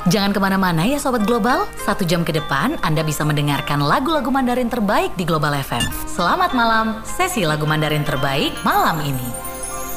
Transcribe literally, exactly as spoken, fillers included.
Jangan kemana-mana ya Sobat Global, satu jam ke depan Anda bisa mendengarkan lagu-lagu Mandarin terbaik di Global F M. Selamat malam, sesi lagu Mandarin terbaik malam ini.